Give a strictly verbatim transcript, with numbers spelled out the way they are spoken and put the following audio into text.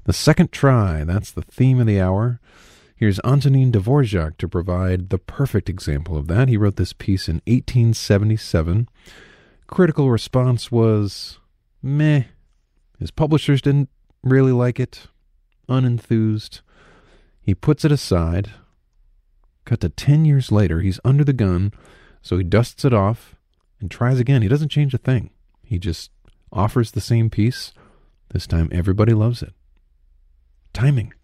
The second try, that's the theme of the hour. Here's Antonin Dvorak to provide the perfect example of that. He wrote this piece in eighteen seventy-seven. Critical response was meh. His publishers didn't really like it. Unenthused. He puts it aside. Cut to ten years later, he's under the gun, so he dusts it off and tries again. He doesn't change a thing. He just offers the same piece. This time everybody loves it. Timing.